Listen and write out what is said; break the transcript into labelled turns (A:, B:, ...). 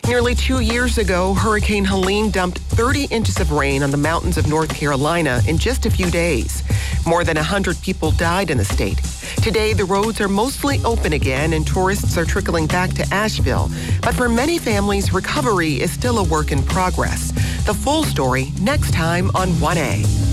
A: Nearly 2 years ago, Hurricane Helene dumped 30 inches of rain on the mountains of North Carolina in just a few days. More than 100 people died in the state. Today, the roads are mostly open again and tourists are trickling back to Asheville. But for many families, recovery is still a work in progress. The full story next time on 1A.